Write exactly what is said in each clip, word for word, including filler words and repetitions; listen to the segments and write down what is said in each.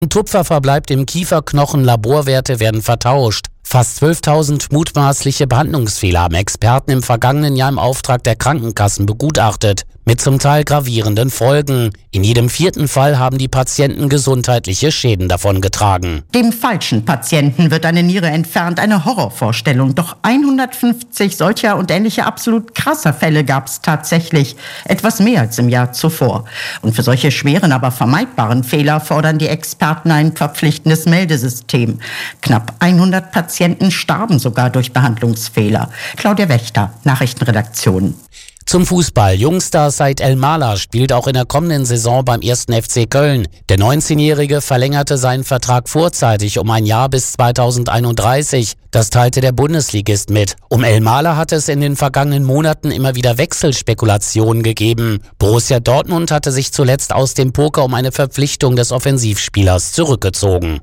Tupfer verbleibt im Kieferknochen, Laborwerte werden vertauscht. Fast zwölftausend mutmaßliche Behandlungsfehler haben Experten im vergangenen Jahr im Auftrag der Krankenkassen begutachtet, mit zum Teil gravierenden Folgen. In jedem vierten Fall haben die Patienten gesundheitliche Schäden davongetragen. Dem falschen Patienten wird eine Niere entfernt, eine Horrorvorstellung. Doch hundertfünfzig solcher und ähnlicher absolut krasser Fälle gab es tatsächlich. Etwas mehr als im Jahr zuvor. Und für solche schweren, aber vermeidbaren Fehler fordern die Experten ein verpflichtendes Meldesystem. Knapp hundert Patienten starben sogar durch Behandlungsfehler. Claudia Wächter, Nachrichtenredaktion. Zum Fußball. Jungstar Said Elmalah spielt auch in der kommenden Saison beim ersten F C Köln. Der neunzehnjährige verlängerte seinen Vertrag vorzeitig um ein Jahr bis zweitausendeinunddreißig. Das teilte der Bundesligist mit. Um Elmalah hat es in den vergangenen Monaten immer wieder Wechselspekulationen gegeben. Borussia Dortmund hatte sich zuletzt aus dem Poker um eine Verpflichtung des Offensivspielers zurückgezogen.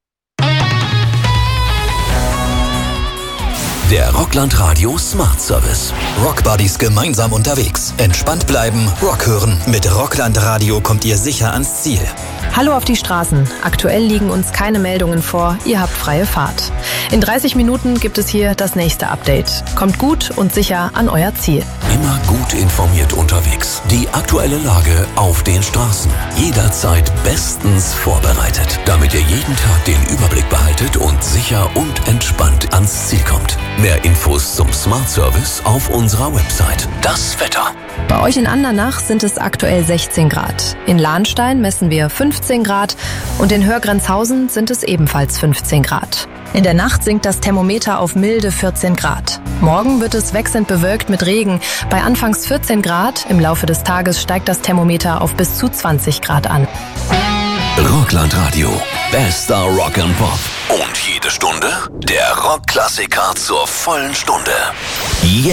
Der Rockland Radio Smart Service. Rockbuddies gemeinsam unterwegs. Entspannt bleiben, Rock hören. Mit Rockland Radio kommt ihr sicher ans Ziel. Hallo auf die Straßen. Aktuell liegen uns keine Meldungen vor. Ihr habt freie Fahrt. In dreißig Minuten gibt es hier das nächste Update. Kommt gut und sicher an euer Ziel. Immer gut informiert unterwegs. Die aktuelle Lage auf den Straßen. Jederzeit bestens vorbereitet, damit ihr jeden Tag den Überblick behaltet und sicher und entspannt ans Ziel kommt. Mehr Infos zum Smart Service auf unserer Website. Das Wetter. Bei euch in Andernach sind es aktuell sechzehn Grad. In Lahnstein messen wir fünfzehn Grad und in Hörgrenzhausen sind es ebenfalls fünfzehn Grad. In der Nacht sinkt das Thermometer auf milde vierzehn Grad. Morgen wird es wechselnd bewölkt mit Regen. Bei anfangs vierzehn Grad, im Laufe des Tages steigt das Thermometer auf bis zu zwanzig Grad an. Rockland Radio. Bester Rock and Pop. Und jede Stunde der Rockklassiker zur vollen Stunde.